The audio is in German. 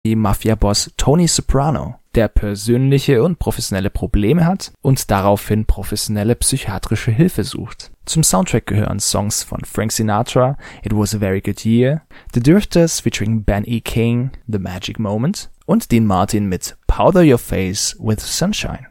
Mafia-Boss Tony Soprano, der persönliche und professionelle Probleme hat und daraufhin professionelle psychiatrische Hilfe sucht. Zum Soundtrack gehören Songs von Frank Sinatra, It Was a Very Good Year, The Drifters featuring Ben E. King, The Magic Moment und Dean Martin mit Powder Your Face with Sunshine.